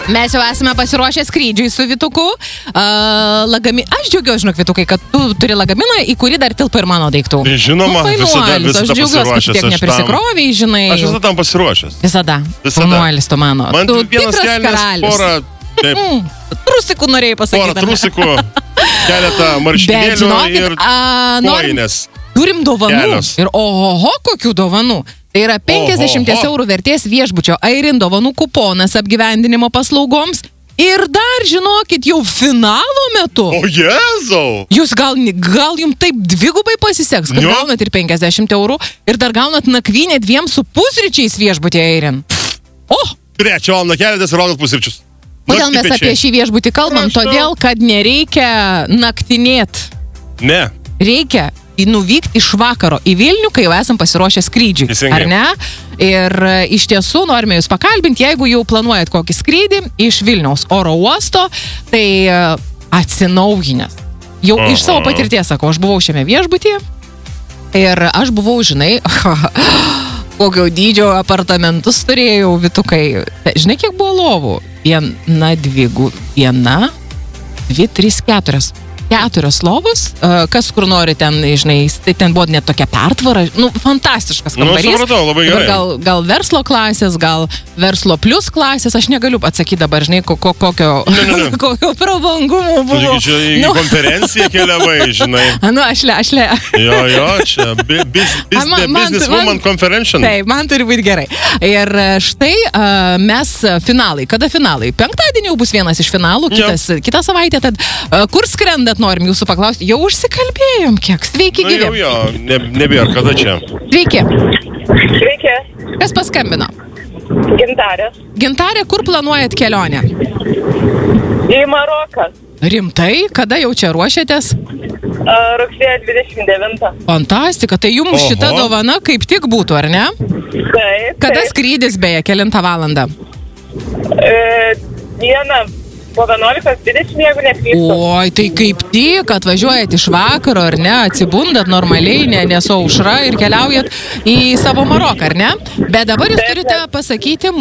Mes jau esame pasiruošę skrydžiui su Vytuku. Aš džiaugiuosi, žinok, Vytukai, kad tu turi lagaminą, į kurį dar tilpa ir mano daiktų. Žinoma, visada aš džiaugiuosi, kad tiek neprisikroviai, žinai. Aš visada tam pasiruošęs. Visada. Panuolis tu mano. Man tu vienas kelias, trusikų norėjai pasakyti. Porą trusikų, keletą marškinėlių ir kojinės. Turim dovanų. Ir oho, kokių dovanų. Tai yra 50 eurų vertės viešbučio Airin dovanų kuponas apgyvendinimo paslaugoms. Ir dar, žinokit, jau finalo metu. O Jėzau! Jūs gal jums taip dvigubai pasiseks, kad gaunat ir 50 eurų ir dar gaunat nakvynę 2 su pusryčiais viešbutė Airin. O! 3 valandą keliatės ir rodat pusryčius. Kodėl mes apie šį viešbutį kalbam? Todėl, kad nereikia naktinėt. Ne. Reikia nuvykti iš vakaro į Vilnių, kai jau esam pasiruošę skrydžiui. Ar ne? Ir iš tiesų norime jūs pakalbinti, jeigu jau planuojat kokį skrydį iš Vilniaus oro uosto, tai atsinaujinęs. Jau iš savo patirties, sakau, aš buvau šiame viešbutyje ir aš buvau, žinai, kokio dydžio apartamentus turėjau, Vytukai. Žinai, kiek buvo lovų? 1, 2, 3, 4. 4 lovos, kas kur nori ten, žinai, ten buvo net tokia pertvara, fantastiškas kambarys. Supratau, labai gerai. Gal verslo klasės, gal verslo plus klasės, aš negaliu atsakyti dabar, žinai, kokio prabangumo buvo. Čia į konferenciją keliavai, žinai. Aš Jo, čia businesswoman conference. Taip, man turi būti gerai. Ir štai mes finalai. Kada finalai? Penktadienį jau bus vienas iš finalų, kitą savaitę, tad kur skrendat? Norim jūsų paklausti. Jau užsikalbėjom kiek. Sveiki, gyvi. Jo, nebėr, kada čia? Sveiki. Sveiki. Kas paskambino? Gintarė. Gintarė, kur planuojat kelionę? Į Maroką. Rimtai? Kada jau čia ruošiatės? Rugsėjo 29. Fantastika. Tai jums šita dovana kaip tik būtų, ar ne? Taip. Kada skrydis beje? Kelintą valandą? Dieną. Po 11:20, jeigu neklystu. Oi, tai kaip tik atvažiuojat iš vakaro, ar ne, atsibundat normaliai, ne su aušra ir keliaujat į savo Maroką, ar ne? Bet dabar jūs turite pasakyti